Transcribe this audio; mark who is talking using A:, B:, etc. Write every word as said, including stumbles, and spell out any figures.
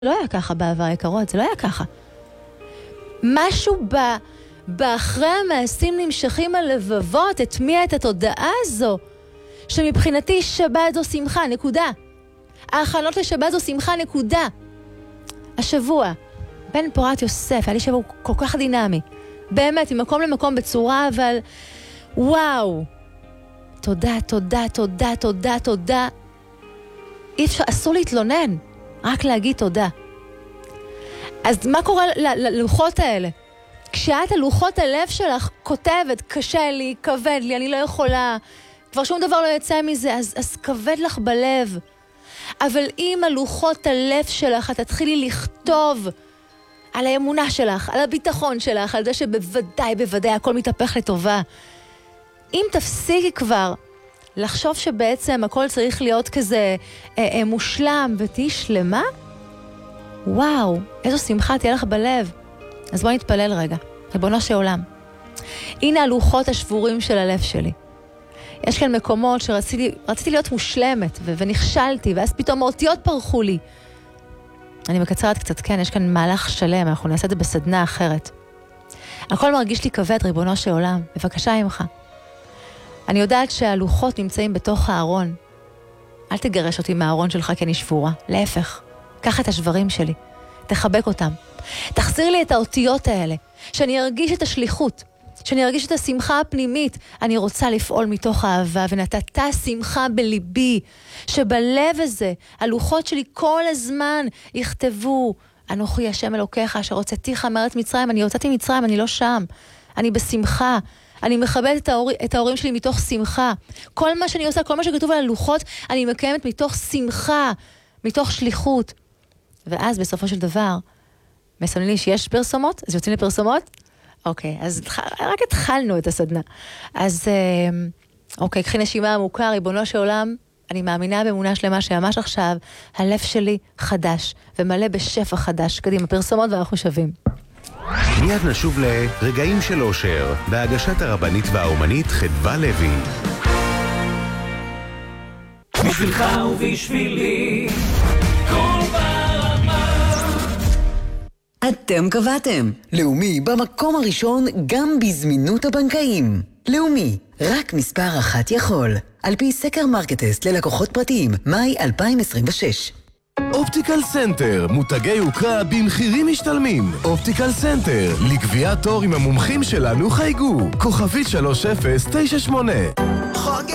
A: לא היה ככה בעבר יקרות, זה לא היה ככה. משהו ב... באחרי המעשים נמשכים הלבבות, הטמיע את התודעה הזו, שמבחינתי שבת זו שמחה, נקודה. ההכנות לשבת זו שמחה, נקודה. השבוע, בן פורת יוסף, היה לי שבוע כל כך דינמי. באמת, ממקום למקום בצורה, אבל וואו. תודה, תודה, תודה, תודה, תודה. אי אפשר, אסור להתלונן, רק להגיד תודה. אז מה קורה ללוחות האלה? כשאת הלוחות הלב שלך כותבת, קשה לי, כבד לי, אני לא יכולה, כבר שום דבר לא יצא מזה, אז, אז כבד לך בלב. אבל אם הלוחות הלב שלך, את תתחילי לכתוב על האמונה שלך, על הביטחון שלך, על זה שבוודאי, בוודאי, הכל מתהפך לטובה. אם תפסיקי כבר לחשוב שבעצם הכל צריך להיות כזה אה, אה, מושלם ותהי שלמה, וואו, איזו שמחה תהיה לך בלב. אז בואי נתפלל רגע, ריבונו של עולם. הנה הלוחות השבורים של הלב שלי. יש כאן מקומות שרציתי רציתי להיות מושלמת ו- ונכשלתי, ואז פתאום האותיות פרחו לי. אני מקצרת קצת, כן, יש כאן מהלך שלם, אנחנו נעשה את זה בסדנה אחרת. הכל מרגיש לי כבד, ריבונו של עולם, בבקשה ממך. אני יודעת שהלוחות נמצאים בתוך הארון. אל תגרש אותי מהארון שלך כי אני שבורה, להפך. קח את השברים שלי, תחבק אותם. תחזיר לי את האותיות האלה, שאני ארגיש את השליחות, שאני ארגיש את השמחה הפנימית. אני רוצה לפעול מתוך אהבה, ונתת שמחה בליבי, שבלב הזה, הלוחות שלי כל הזמן יכתבו, אנוכי השם אלוקיך, אשר הוצאתיך מארץ מצרים. אני יוצאתי מצרים, אני לא שם. אני בשמחה. אני מכבדת את, ההור... את ההורים שלי מתוך שמחה. כל מה שאני עושה, כל מה שכתוב על הלוחות, אני מקיימת מתוך שמחה, מתוך שליחות. ואז בסופו של דבר, מסמנים לי שיש פרסומות, אז יוצאים לפרסומות? אוקיי, אז רק התחלנו את הסדנה. אז אוקיי, קחי נשימה עמוקה, ריבונו של עולם, אני מאמינה באמונה שלמה שממש עכשיו, הלב שלי חדש, ומלא בשפע חדש. קדימה, פרסומות ואנחנו שווים.
B: מיד נשוב לרגעים של אושר, בהגשת הרבנית והאומנית חדווה לוי.
C: בשבילך ובשבילי
D: אתם קבעתם. לאומי במקום הראשון גם בזמינות הבנקאים. לאומי, רק מספר אחת יכול. על פי סקר מרקטסט ללקוחות פרטיים, מאי אלפיים עשרים ושש.
E: אופטיקל סנטר, מותגי יוקרה במחירים משתלמים. אופטיקל סנטר, לקביעת תור עם המומחים שלנו חייגו. כוכבית שלוש אפס תשע שמונה.